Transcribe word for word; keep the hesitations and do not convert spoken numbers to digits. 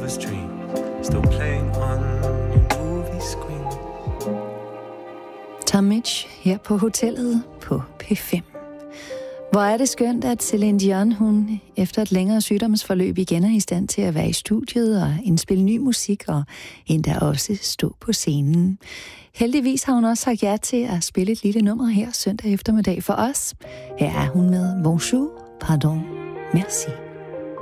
wildest dream, still playing on your movie screen. Tom Mitch her på hotellet på P fem. Hvor er det skønt, at Celine Dion, hun efter et længere sygdomsforløb igen er i stand til at være i studiet og indspille ny musik og endda også stå på scenen. Heldigvis har hun også sagt ja til at spille et lille nummer her søndag eftermiddag for os. Her er hun med Bonjour, Pardon, Merci.